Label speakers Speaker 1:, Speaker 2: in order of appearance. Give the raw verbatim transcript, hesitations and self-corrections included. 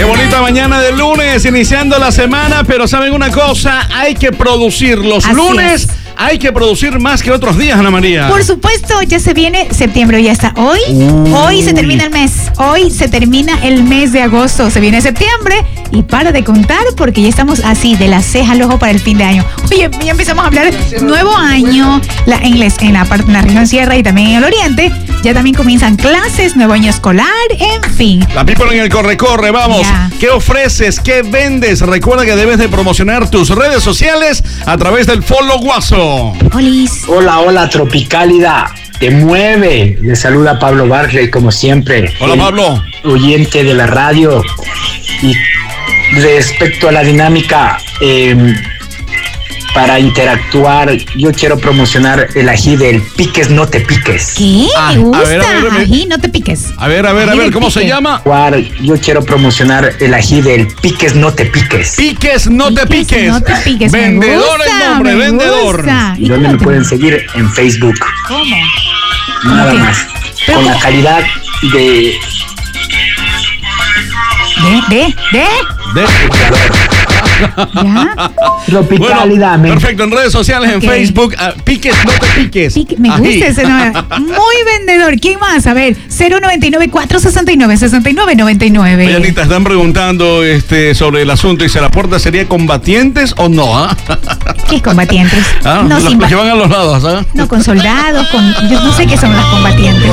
Speaker 1: bonita mañana de lunes, iniciando la semana, pero ¿saben una cosa? Hay que producir los
Speaker 2: Así
Speaker 1: lunes.
Speaker 2: es.
Speaker 1: Hay que producir más que otros días, Ana María.
Speaker 2: Por supuesto, ya se viene septiembre, ya está hoy.
Speaker 1: Uy.
Speaker 2: Hoy se termina el mes. Hoy se termina el mes de agosto. Se viene septiembre y para de contar porque ya estamos así, de la ceja al ojo para el fin de año. Oye, ya empezamos a hablar nuevo año la, en, la, en, la parte, en la región sierra y también en el oriente. Ya también comienzan clases, nuevo año escolar, en fin.
Speaker 1: La people en el corre-corre, vamos.
Speaker 2: Ya.
Speaker 1: ¿Qué ofreces? ¿Qué vendes? Recuerda que debes de promocionar tus redes sociales a través del Follow Guaso.
Speaker 2: Olis.
Speaker 3: Hola, hola, Tropicálida, te mueve. Le saluda Pablo Barclay, como siempre.
Speaker 1: Hola, Pablo.
Speaker 3: Oyente de la radio. Y respecto a la dinámica, eh, para interactuar, yo quiero promocionar el ají del piques no te piques.
Speaker 2: ¿Qué?
Speaker 1: Ah,
Speaker 2: Me gusta.
Speaker 1: a ver, a ver, a ver.
Speaker 2: Ají, no te piques.
Speaker 1: A ver, a ver, a
Speaker 2: Ají
Speaker 1: ver,
Speaker 2: del
Speaker 1: ¿cómo se
Speaker 2: pique.
Speaker 1: llama?
Speaker 3: Yo quiero promocionar el ají del piques no te piques.
Speaker 1: Piques, no te
Speaker 2: Piques,
Speaker 1: piques.
Speaker 2: no te piques. Me
Speaker 1: Vendedor
Speaker 2: gusta,
Speaker 1: el nombre,
Speaker 2: me
Speaker 1: vendedor.
Speaker 2: gusta.
Speaker 3: ¿Y dónde me pueden seguir? En Facebook.
Speaker 2: ¿Cómo?
Speaker 3: Nada
Speaker 2: Ok.
Speaker 3: más.
Speaker 2: Pero
Speaker 3: Con la
Speaker 2: ¿cómo?
Speaker 3: calidad de...
Speaker 2: ¿De? ¿De? ¿De?
Speaker 1: De-
Speaker 2: ¿Ya?
Speaker 3: Tropicálida, me-
Speaker 1: perfecto, en redes sociales, en
Speaker 2: Ok.
Speaker 1: Facebook, ah, piques, no te piques.
Speaker 2: Pique- me
Speaker 1: Ají.
Speaker 2: gusta ese nombre. Muy vendedor. ¿Quién más? A ver, cero noventa y nueve, cuatro sesenta y nueve, sesenta y nueve noventa y nueve.
Speaker 1: Oye, Anita, están preguntando este, sobre el asunto y si la puerta sería combatientes o no, ¿ah?
Speaker 2: ¿Qué es combatientes?
Speaker 1: Ah,
Speaker 2: no,
Speaker 1: los
Speaker 2: sin
Speaker 1: que
Speaker 2: ba-
Speaker 1: van a los lados, ¿ah?
Speaker 2: no, con soldados, con. Yo no sé qué son las combatientes.